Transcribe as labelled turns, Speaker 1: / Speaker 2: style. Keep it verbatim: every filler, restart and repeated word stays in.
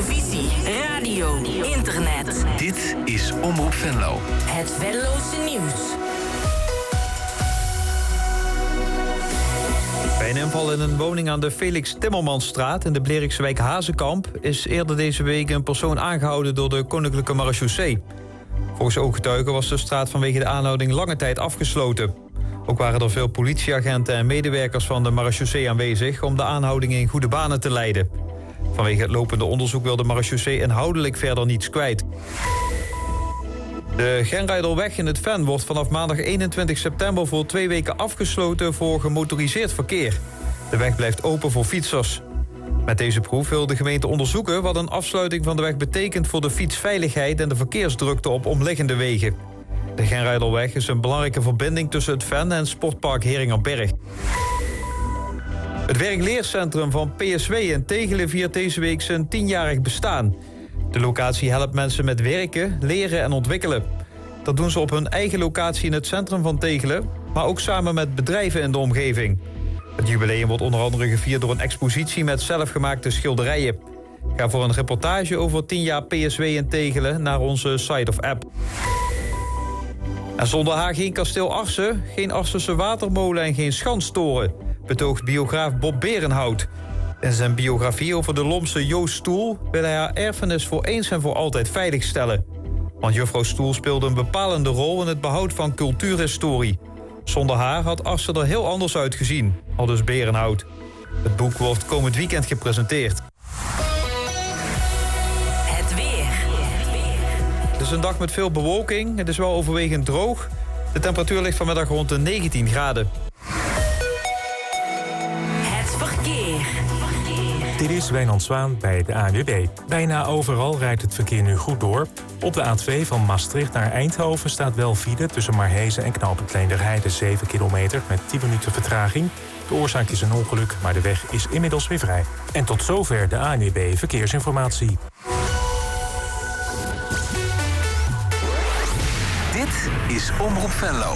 Speaker 1: televisie, radio, internet.
Speaker 2: Dit is Omroep Venlo.
Speaker 1: Het Venlose nieuws.
Speaker 3: Bij een inval in een woning aan de Felix Timmermansstraat in de Blerikse wijk Hazekamp is eerder deze week een persoon aangehouden door de Koninklijke Marechaussee. Volgens ooggetuigen was de straat vanwege de aanhouding lange tijd afgesloten. Ook waren er veel politieagenten en medewerkers van de marechaussee aanwezig om de aanhouding in goede banen te leiden. Vanwege het lopende onderzoek wil de marechaussee inhoudelijk verder niets kwijt. De Genrijderweg in het Ven wordt vanaf maandag eenentwintig september voor twee weken afgesloten voor gemotoriseerd verkeer. De weg blijft open voor fietsers. Met deze proef wil de gemeente onderzoeken wat een afsluiting van de weg betekent voor de fietsveiligheid en de verkeersdrukte op omliggende wegen. De Genrijderweg is een belangrijke verbinding tussen het Ven en sportpark Heringerberg. Het werkleercentrum van P S W in Tegelen viert deze week zijn tienjarig bestaan. De locatie helpt mensen met werken, leren en ontwikkelen. Dat doen ze op hun eigen locatie in het centrum van Tegelen, maar ook samen met bedrijven in de omgeving. Het jubileum wordt onder andere gevierd door een expositie met zelfgemaakte schilderijen. Ga voor een reportage over tien jaar P S W in Tegelen naar onze site of app. En zonder haar geen kasteel Arsen, geen Arsense watermolen en geen schanstoren, betoogt biograaf Bob Berenhout. In zijn biografie over de Lomse Joost Stoel wil hij haar erfenis voor eens en voor altijd veiligstellen. Want juffrouw Stoel speelde een bepalende rol in het behoud van cultuurhistorie. Zonder haar had Arsen er heel anders uitgezien, aldus Berenhout. Het boek wordt komend weekend gepresenteerd.
Speaker 1: Het weer.
Speaker 3: Het is een dag met veel bewolking. Het is wel overwegend droog. De temperatuur ligt vanmiddag rond de negentien graden.
Speaker 1: Het verkeer.
Speaker 4: Dit is Wijnand Zwaan bij de A N W B. Bijna overal rijdt het verkeer nu goed door. Op de A twee van Maastricht naar Eindhoven staat wel file tussen Marhezen en knooppunt Leenderheide zeven kilometer met tien minuten vertraging. De oorzaak is een ongeluk, maar de weg is inmiddels weer vrij. En tot zover de A N W B Verkeersinformatie.
Speaker 2: Dit is Omroep Venlo.